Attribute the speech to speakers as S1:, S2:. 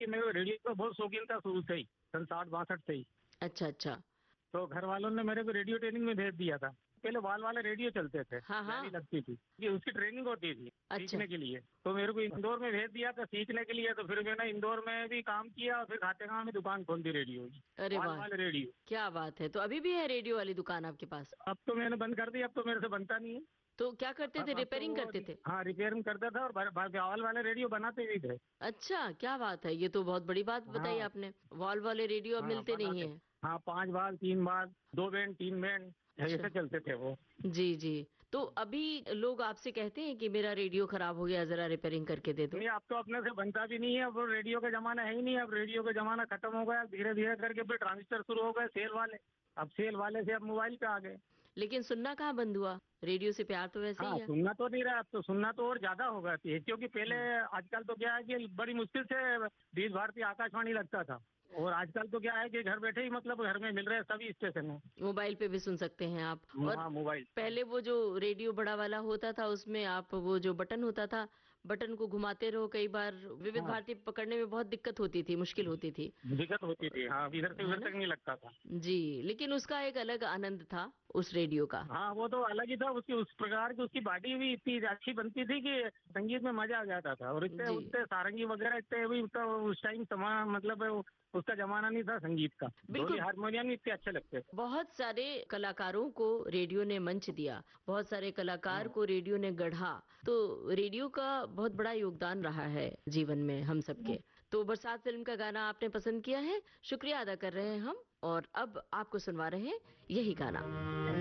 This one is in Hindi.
S1: कि मेरे रेडियो का बहुत शौकीन था शुरू से ही, सन 60-62 से ही।
S2: अच्छा, अच्छा।
S1: तो घर वालों ने मेरे को रेडियो ट्रेनिंग में भेज दिया था। पहले वॉल वाले रेडियो चलते थे,
S2: हाँ,
S1: गाड़ी
S2: हाँ।
S1: लगती थी, ये उसकी ट्रेनिंग होती थी
S2: अच्छा।
S1: सीखने के लिए। तो मेरे को इंदौर में भेज दिया था सीखने के लिए, तो फिर मैंने इंदौर में भी काम किया और फिर खातेगांव में दुकान खोल दी रेडियो की,
S2: अरे
S1: वॉल
S2: वाह!
S1: वाले रेडियो।
S2: क्या बात है! तो अभी भी है रेडियो वाली दुकान आपके पास?
S1: अब तो मैंने बंद कर दी, अब तो मेरे से बनता नहीं है।
S2: तो क्या करते थे,
S1: अब तो
S2: रिपेयरिंग
S1: वो,
S2: करते थे?
S1: हाँ, रिपेयरिंग करता था और वॉल वाले रेडियो बनाते भी थे।
S2: अच्छा, क्या बात है! ये तो बहुत बड़ी बात बताई
S1: हाँ,
S2: आपने। वॉल वाले रेडियो अब
S1: हाँ,
S2: मिलते नहीं
S1: बनाते।
S2: हैं।
S1: हाँ, 5 बाल, 3 बाल, 2 बैंड, 3 बैंड,
S2: अच्छा।
S1: ऐसे चलते थे वो।
S2: जी, जी। तो अभी लोग आपसे कहते हैं कि मेरा रेडियो खराब हो गया, ज़रा रिपेयरिंग करके दे दो?
S1: नहीं, अब तो अपने से बनता भी नहीं है, अब रेडियो का जमाना है ही नहीं, अब रेडियो का जमाना खत्म हो गया। धीरे-धीरे करके फिर ट्रांजिस्टर शुरू हो गए, सेल वाले। अब सेल वाले से अब मोबाइल पे आ गए।
S2: लेकिन सुनना कहाँ बंद हुआ? रेडियो से प्यार तो वैसे
S1: हाँ,
S2: ही है।
S1: सुनना तो नहीं रहा, अब तो सुनना तो और ज़्यादा हो गया है, क्योंकि पहले
S2: हुँ।
S1: आजकल तो क्या है कि बड़ी मुश्किल से विविध भारती आकाशवाणी लगता था, और आजकल तो क्या है कि घर बैठे ही मतलब घर में मिल रहे हैं सभी स्टेशन में।
S2: मोबाइल पे भी सुन सकते हैं आप। और
S1: हाँ, मोबाइल।
S2: पहले वो जो रेडियो बड़ा वाला होता था, उसमें आप वो जो बटन होता था, बटन को घुमाते रहो, कई बार विविध
S1: हाँ,
S2: भारती पकड़ने में बहुत दिक्कत होती थी, मुश्किल होती थी।
S1: दिक्कत होती थी। हाँ, इधर से
S2: है
S1: उधर
S2: ना?
S1: तक नहीं लगता था।
S2: जी, लेकिन उसका एक अलग आनंद था, उस रेडियो का।
S1: हाँ, वो तो अलग ही था, उसकी उस प्रकार की उसकी बॉडी भी इतनी अच्छी बनती थी कि संगीत में मजा आ जाता था, और इतने
S2: जी,
S1: उतने सारंगी वगैरह इतने भी तो उस टाइम समा मतलब उसका जमाना नहीं था संगीत का। ढोली
S2: बिल्कुल।
S1: हारमोनियम इतने अच्छे लगते थे।
S2: बहुत सारे कलाकारों को रेडियो ने मंच दिया, बहुत सारे कलाकार
S1: हाँ,
S2: को रेडियो ने गढ़ा। तो रेडियो का बहुत बड़ा योगदान रहा है जीवन में हम सबके। तो बरसात फिल्म का गाना आपने पसंद किया है, शुक्रिया अदा कर रहे हैं हम, और अब आपको सुनवा रहे हैं यही गाना।